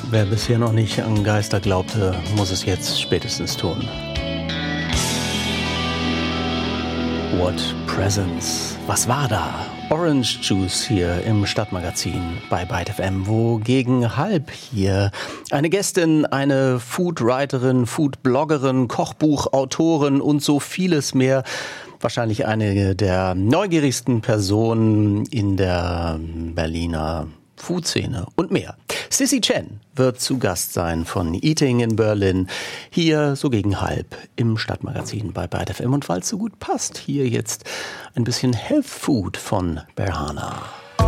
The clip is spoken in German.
Wer bisher noch nicht an Geister glaubte, muss es jetzt spätestens tun. What Presence? Was war da? Orange Juice hier im Stadtmagazin bei Byte FM, wo gegen halb hier eine Gästin, eine Foodwriterin, Foodbloggerin, Kochbuchautorin und so vieles mehr, wahrscheinlich eine der neugierigsten Personen in der Berliner Food-Szene und mehr. Sissy Chen wird zu Gast sein von Eating in Berlin, hier so gegen halb im Stadtmagazin bei Byte FM. Und weil es so gut passt, hier jetzt ein bisschen Health Food von Berhana.